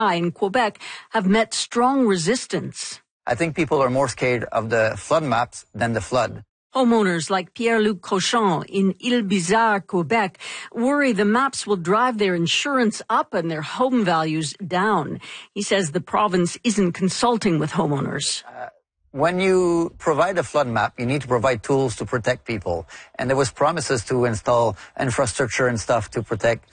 in Quebec have met strong resistance. I think people are more scared of the flood maps than the flood. Homeowners like Pierre-Luc Cochon in Île-Bizarre, Quebec, worry the maps will drive their insurance up and their home values down. He says the province isn't consulting with homeowners. When you provide a flood map, you need to provide tools to protect people. And there was promises to install infrastructure and stuff to protect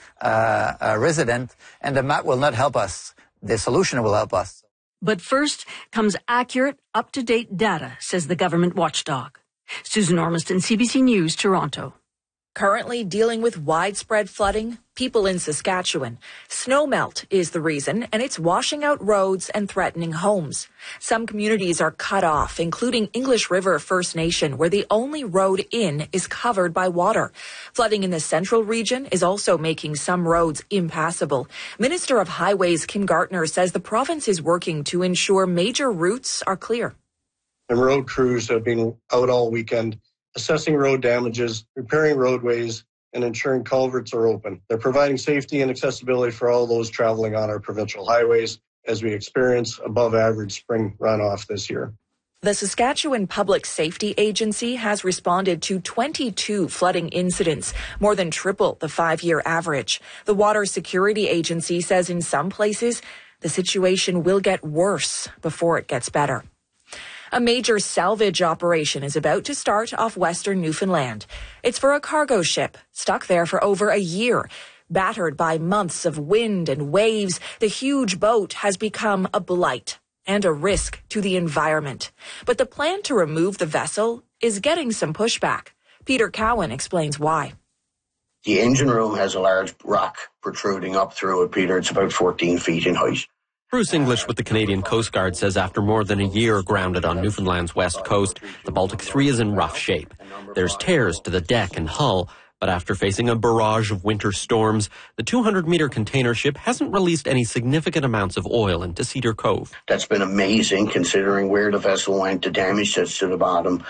a resident, and the map will not help us. The solution will help us. But first comes accurate, up-to-date data, says the government watchdog. Susan Ormiston, CBC News, Toronto. Currently dealing with widespread flooding, people in Saskatchewan. Snowmelt is the reason, and it's washing out roads and threatening homes. Some communities are cut off, including English River First Nation, where the only road in is covered by water. Flooding in the central region is also making some roads impassable. Minister of Highways Kim Gartner says the province is working to ensure major routes are clear. And road crews have been out all weekend assessing road damages, repairing roadways, and ensuring culverts are open. They're providing safety and accessibility for all those traveling on our provincial highways as we experience above average spring runoff this year. The Saskatchewan Public Safety Agency has responded to 22 flooding incidents, more than triple the 5-year average. The Water Security Agency says in some places the situation will get worse before it gets better. A major salvage operation is about to start off western Newfoundland. It's for a cargo ship stuck there for over a year. Battered by months of wind and waves, the huge boat has become a blight and a risk to the environment. But the plan to remove the vessel is getting some pushback. Peter Cowan explains why. The engine room has a large rock protruding up through it, Peter. It's about 14 feet in height. Bruce English with the Canadian Coast Guard says after more than a year grounded on Newfoundland's west coast, the Baltic 3 is in rough shape. There's tears to the deck and hull, but after facing a barrage of winter storms, the 200-meter container ship hasn't released any significant amounts of oil into Cedar Cove. That's been amazing considering where the vessel went, the damage that's to the bottom,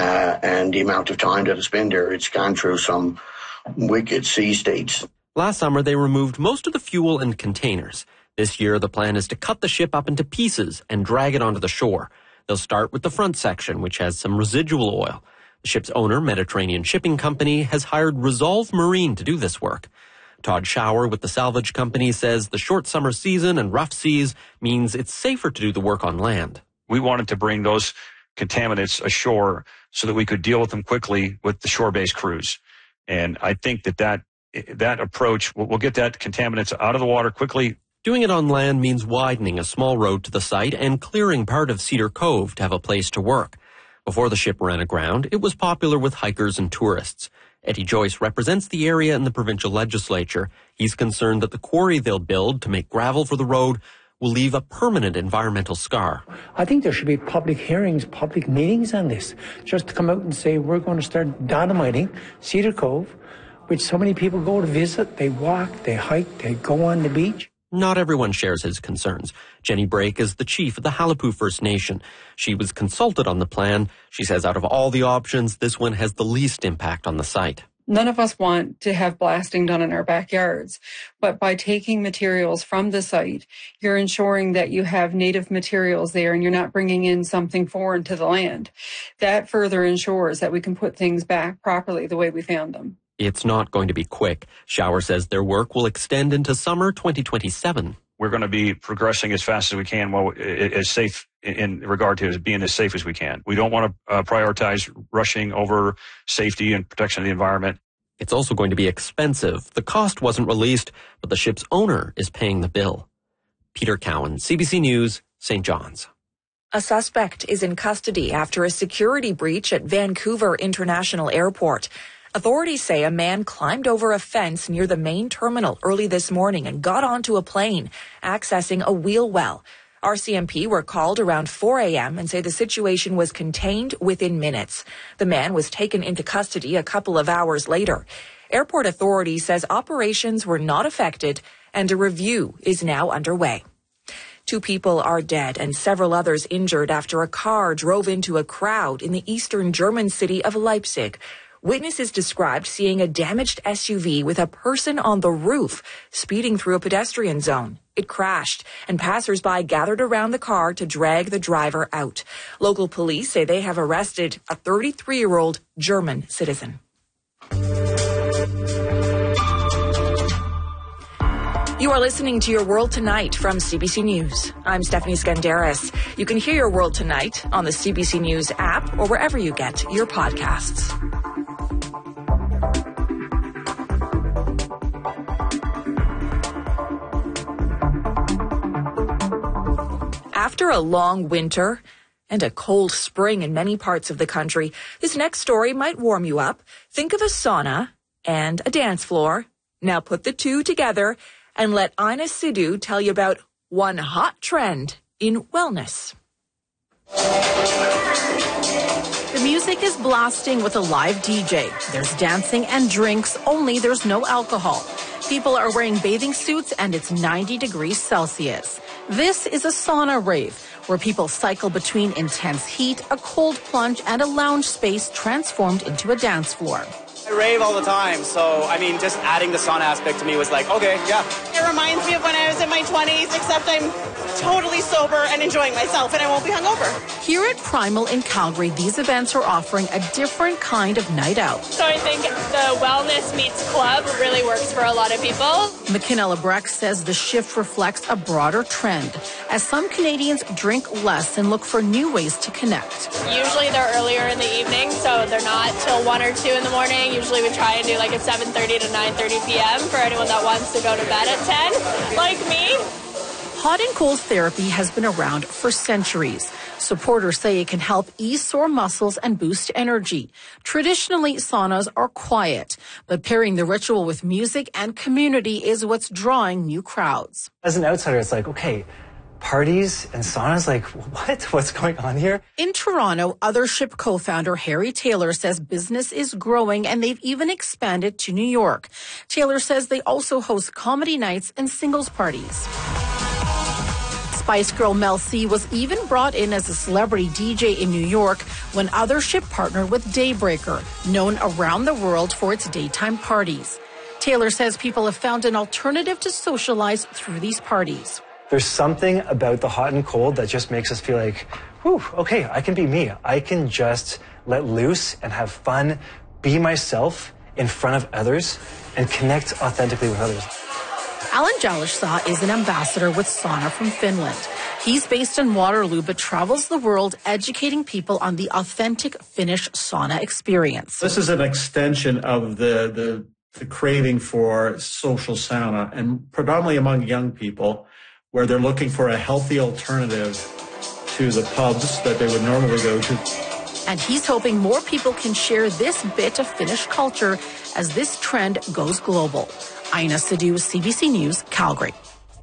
and the amount of time that it's been there. It's gone through some wicked sea states. Last summer, they removed most of the fuel and containers. This year, the plan is to cut the ship up into pieces and drag it onto the shore. They'll start with the front section, which has some residual oil. The ship's owner, Mediterranean Shipping Company, has hired Resolve Marine to do this work. Todd Schauer with the salvage company says the short summer season and rough seas means it's safer to do the work on land. We wanted to bring those contaminants ashore so that we could deal with them quickly with the shore-based crews. And I think that approach will get that contaminants out of the water quickly. Doing it on land means widening a small road to the site and clearing part of Cedar Cove to have a place to work. Before the ship ran aground, it was popular with hikers and tourists. Eddie Joyce represents the area in the provincial legislature. He's concerned that the quarry they'll build to make gravel for the road will leave a permanent environmental scar. I think there should be public hearings, public meetings on this, just to come out and say we're going to start dynamiting Cedar Cove, which so many people go to visit, they walk, they hike, they go on the beach. Not everyone shares his concerns. Jenny Brake is the chief of the Halapu First Nation. She was consulted on the plan. She says out of all the options, this one has the least impact on the site. None of us want to have blasting done in our backyards, but by taking materials from the site, you're ensuring that you have native materials there and you're not bringing in something foreign to the land. That further ensures that we can put things back properly the way we found them. It's not going to be quick. Schauer says their work will extend into summer 2027. We're going to be progressing as fast as we can, as safe in regard to being as safe as we can. We don't want to prioritize rushing over safety and protection of the environment. It's also going to be expensive. The cost wasn't released, but the ship's owner is paying the bill. Peter Cowan, CBC News, St. John's. A suspect is in custody after a security breach at Vancouver International Airport. Authorities say a man climbed over a fence near the main terminal early this morning and got onto a plane, accessing a wheel well. RCMP were called around 4 a.m. and say the situation was contained within minutes. The man was taken into custody a couple of hours later. Airport authorities says operations were not affected and a review is now underway. 2 people are dead and several others injured after a car drove into a crowd in the eastern German city of Leipzig. Witnesses described seeing a damaged SUV with a person on the roof speeding through a pedestrian zone. It crashed, and passers-by gathered around the car to drag the driver out. Local police say they have arrested a 33-year-old German citizen. You are listening to Your World Tonight from CBC News. I'm Stephanie Skandaris. You can hear Your World Tonight on the CBC News app or wherever you get your podcasts. After a long winter and a cold spring in many parts of the country, this next story might warm you up. Think of a sauna and a dance floor. Now put the two together and let Ina Sidhu tell you about one hot trend in wellness. The music is blasting with a live DJ. There's dancing and drinks, only there's no alcohol. People are wearing bathing suits and it's 90 degrees Celsius. This is a sauna rave, where people cycle between intense heat, a cold plunge, and a lounge space transformed into a dance floor. I rave all the time, so, just adding the sauna aspect to me was like, okay, yeah. It reminds me of when I was in my 20s, except I'm totally sober and enjoying myself, and I won't be hungover. Here at Primal in Calgary, these events are offering a different kind of night out. So I think the wellness meets club really works for a lot of people. McKenna Lebrecht says the shift reflects a broader trend, as some Canadians drink less and look for new ways to connect. Usually they're earlier in the evening, so they're not till 1 or 2 in the morning. Usually we try and do like at 7:30 to 9:30 p.m. for anyone that wants to go to bed at 10, like me. Hot and cold therapy has been around for centuries. Supporters say it can help ease sore muscles and boost energy. Traditionally, saunas are quiet, but pairing the ritual with music and community is what's drawing new crowds. As an outsider, it's like, okay, parties and saunas, like what? What's going on here? In Toronto, Othership co-founder Harry Taylor says business is growing and they've even expanded to New York. Taylor says they also host comedy nights and singles parties. Spice Girl Mel C was even brought in as a celebrity DJ in New York when Othership partnered with Daybreaker, known around the world for its daytime parties. Taylor says people have found an alternative to socialize through these parties. There's something about the hot and cold that just makes us feel like, whew, okay, I can be me. I can just let loose and have fun, be myself in front of others, and connect authentically with others. Alan Jalishsaw is an ambassador with Sauna from Finland. He's based in Waterloo but travels the world educating people on the authentic Finnish sauna experience. This is an extension of the craving for social sauna, and predominantly among young people, where they're looking for a healthy alternative to the pubs that they would normally go to. And he's hoping more people can share this bit of Finnish culture as this trend goes global. Ina Sidhu, CBC News, Calgary.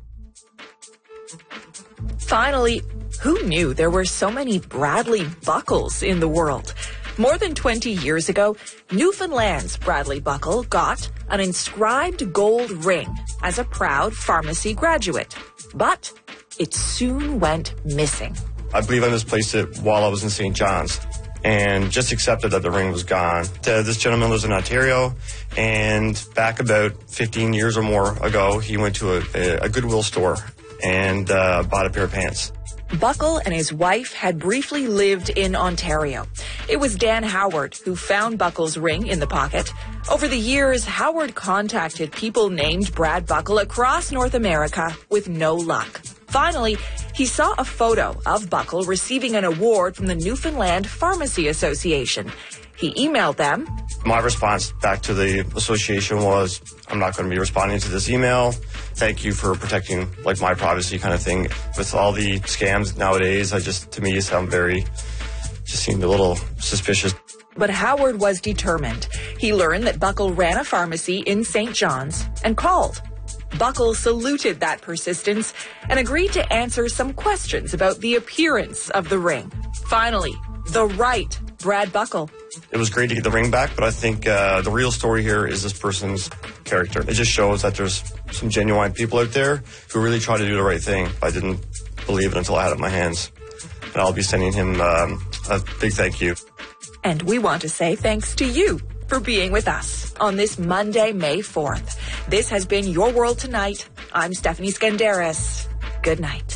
Finally, who knew there were so many Bradley buckles in the world? More than 20 years ago, Newfoundland's Bradley Buckle got an inscribed gold ring as a proud pharmacy graduate. But it soon went missing. I believe I misplaced it while I was in St. John's and just accepted that the ring was gone. This gentleman lives in Ontario, and back about 15 years or more ago, he went to a Goodwill store and bought a pair of pants. Buckle and his wife had briefly lived in Ontario. It was Dan Howard who found Buckle's ring in the pocket. Over the years, Howard contacted people named Brad Buckle across North America with no luck. Finally, he saw a photo of Buckle receiving an award from the Newfoundland Pharmacy Association. He emailed them. My response back to the association was, I'm not going to be responding to this email. Thank you for protecting my privacy kind of thing. With all the scams nowadays, to me, seemed a little suspicious. But Howard was determined. He learned that Buckle ran a pharmacy in St. John's and called. Buckle saluted that persistence and agreed to answer some questions about the appearance of the ring. Finally, the right Brad Buckle. It was great to get the ring back, but I think the real story here is this person's character. It just shows that there's some genuine people out there who really try to do the right thing. I didn't believe it until I had it in my hands. And I'll be sending him a big thank you. And we want to say thanks to you for being with us on this Monday, May 4th. This has been Your World Tonight. I'm Stephanie Skandaris. Good night.